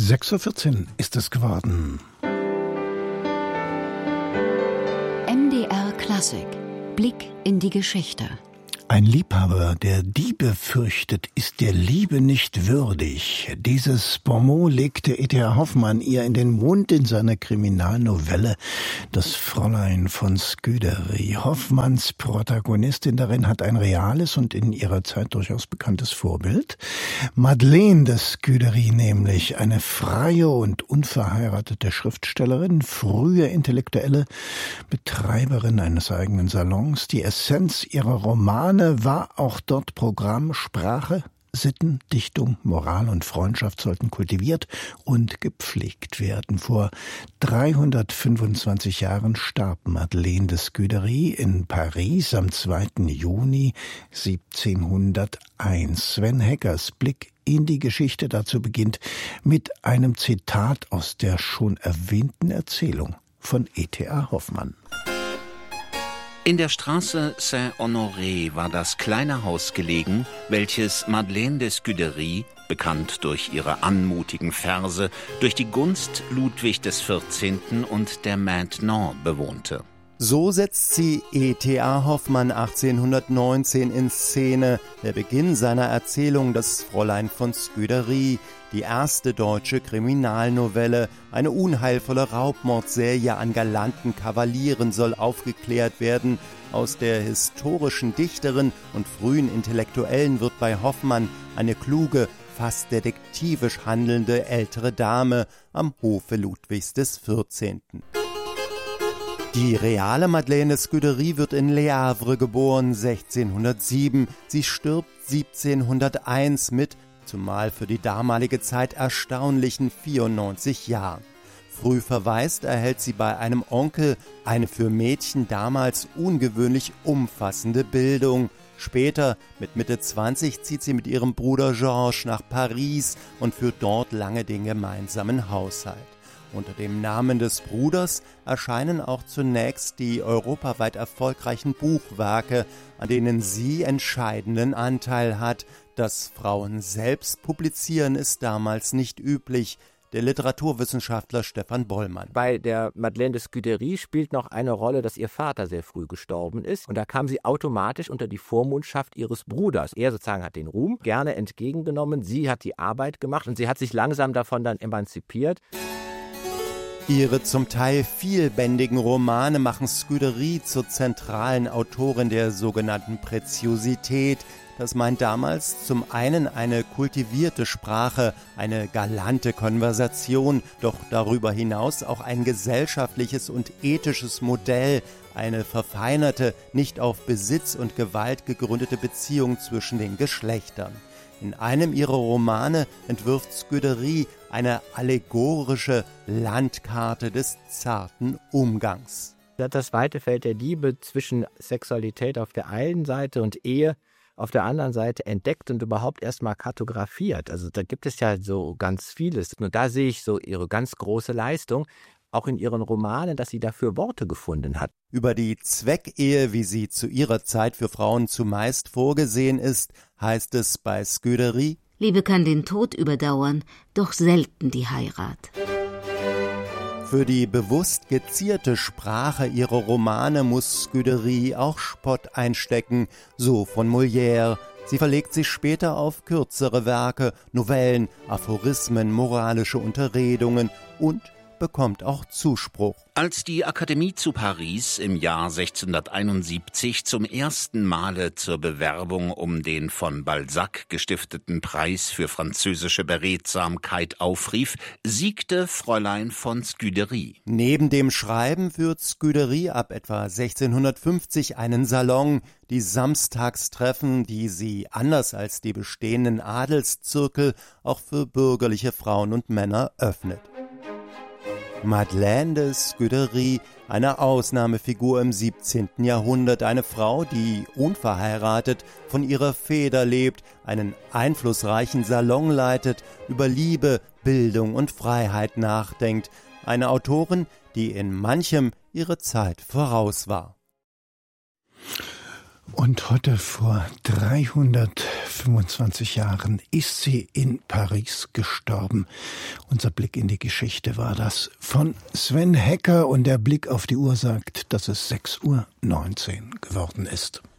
6:14 Uhr ist es geworden. MDR Klassik. Blick in die Geschichte. Ein Liebhaber, der Diebe fürchtet, ist der Liebe nicht würdig. Dieses Bonmot legte E.T.A. Hoffmann ihr in den Mund in seiner Kriminalnovelle Das Fräulein von Scudéry. Hoffmanns Protagonistin darin hat ein reales und in ihrer Zeit durchaus bekanntes Vorbild. Madeleine de Scudéry nämlich, eine freie und unverheiratete Schriftstellerin, frühe Intellektuelle, Betreiberin eines eigenen Salons. Die Essenz ihrer Romane war auch dort Programm. Sprache, Sitten, Dichtung, Moral und Freundschaft sollten kultiviert und gepflegt werden. Vor 325 Jahren starb Madeleine de Scudéry in Paris am 2. Juni 1701. Sven Heckers Blick in die Geschichte dazu beginnt mit einem Zitat aus der schon erwähnten Erzählung von E.T.A. Hoffmann. In der Straße Saint-Honoré war das kleine Haus gelegen, welches Madeleine de Scudéry, bekannt durch ihre anmutigen Verse, durch die Gunst Ludwig des 14. und der Maintenon bewohnte. So setzt sie E.T.A. Hoffmann 1819 in Szene, der Beginn seiner Erzählung Das Fräulein von Scudéry, die erste deutsche Kriminalnovelle. Eine unheilvolle Raubmordserie an galanten Kavalieren soll aufgeklärt werden. Aus der historischen Dichterin und frühen Intellektuellen wird bei Hoffmann eine kluge, fast detektivisch handelnde ältere Dame am Hofe Ludwigs des 14. Die reale Madeleine de Scudéry wird in Le Havre geboren, 1607. Sie stirbt 1701 mit, zumal für die damalige Zeit, erstaunlichen 94 Jahren. Früh verwaist erhält sie bei einem Onkel eine für Mädchen damals ungewöhnlich umfassende Bildung. Später, mit Mitte 20, zieht sie mit ihrem Bruder Georges nach Paris und führt dort lange den gemeinsamen Haushalt. Unter dem Namen des Bruders erscheinen auch zunächst die europaweit erfolgreichen Buchwerke, an denen sie entscheidenden Anteil hat. Dass Frauen selbst publizieren, ist damals nicht üblich. Der Literaturwissenschaftler Stefan Bollmann. Bei der Madeleine de Scudéry spielt noch eine Rolle, dass ihr Vater sehr früh gestorben ist. Und da kam sie automatisch unter die Vormundschaft ihres Bruders. Er sozusagen hat den Ruhm gerne entgegengenommen, sie hat die Arbeit gemacht und sie hat sich langsam davon dann emanzipiert. Ihre zum Teil vielbändigen Romane machen Scudéry zur zentralen Autorin der sogenannten Preziosität. Das meint damals zum einen eine kultivierte Sprache, eine galante Konversation, doch darüber hinaus auch ein gesellschaftliches und ethisches Modell, eine verfeinerte, nicht auf Besitz und Gewalt gegründete Beziehung zwischen den Geschlechtern. In einem ihrer Romane entwirft Scudéry eine allegorische Landkarte des zarten Umgangs. Das weite Feld der Liebe zwischen Sexualität auf der einen Seite und Ehe auf der anderen Seite entdeckt und überhaupt erstmal kartografiert. Also da gibt es ja so ganz vieles. Und da sehe ich so ihre ganz große Leistung, auch in ihren Romanen, dass sie dafür Worte gefunden hat. Über die Zweckehe, wie sie zu ihrer Zeit für Frauen zumeist vorgesehen ist, heißt es bei Scudéry: Liebe kann den Tod überdauern, doch selten die Heirat. Für die bewusst gezierte Sprache ihrer Romane muss Scudéry auch Spott einstecken, so von Molière. Sie verlegt sich später auf kürzere Werke, Novellen, Aphorismen, moralische Unterredungen und bekommt auch Zuspruch. Als die Akademie zu Paris im Jahr 1671 zum ersten Male zur Bewerbung um den von Balzac gestifteten Preis für französische Beredsamkeit aufrief, siegte Fräulein von Scudéry. Neben dem Schreiben führt Scudéry ab etwa 1650 einen Salon, die Samstagstreffen, die sie, anders als die bestehenden Adelszirkel, auch für bürgerliche Frauen und Männer öffnet. Madeleine de Scudéry, eine Ausnahmefigur im 17. Jahrhundert, eine Frau, die unverheiratet von ihrer Feder lebt, einen einflussreichen Salon leitet, über Liebe, Bildung und Freiheit nachdenkt, eine Autorin, die in manchem ihre Zeit voraus war. Und heute vor 325 Jahren ist sie in Paris gestorben. Unser Blick in die Geschichte war das von Sven Hecker und der Blick auf die Uhr sagt, dass es 6:19 Uhr geworden ist.